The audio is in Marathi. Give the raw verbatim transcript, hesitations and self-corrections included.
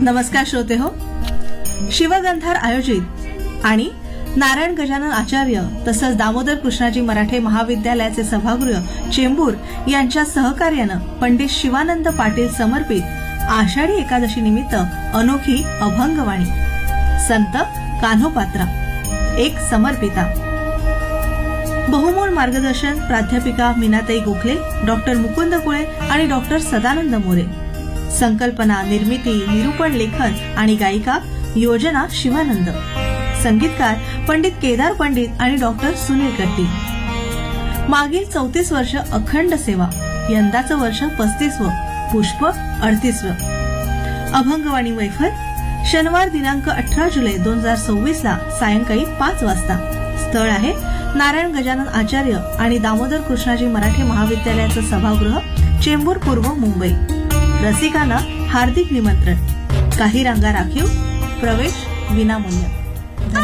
नमस्कार श्रोते हो, शिवगंधार आयोजित आणि नारायण गजानन आचार्य तसंच दामोदर कृष्णाजी मराठे महाविद्यालयाचे सभागृह चेंबूर यांच्या सहकार्यानं पंडित शिवानंद पाटील समर्पित आषाढी एकादशी निमित्त अनोखी अभंगवाणी संत कान्होपात्रा एक समर्पिता बहुमोल मार्गदर्शन प्राध्यापिका मीनाताई गोखले, डॉक्टर मुकुंद कुळे आणि डॉक्टर सदानंद मोरे. संकल्पना, निर्मिती, निरूपण, लेखन आणि गायिका योजना शिवानंद. संगीतकार पंडित केदार पंडित आणि डॉक्टर सुनील कट्टी. मागील चौतीस वर्ष अखंड सेवा, यंदाचं वर्ष पस्तीसवं, पुष्प अडतीसवं. अभंगवाणी मैफल शनिवार दिनांक अठरा जुलै दोन हजार सव्वीस ला सायंकाळी पाच वाजता. स्थळ आहे नारायण गजानन आचार्य आणि दामोदर कृष्णाजी मराठे महाविद्यालयाचं सभागृह चेंबूर पूर्व मुंबई. रसिकांना हार्दिक निमंत्रण. काही रंगा राखीव, प्रवेश विनामूल्य.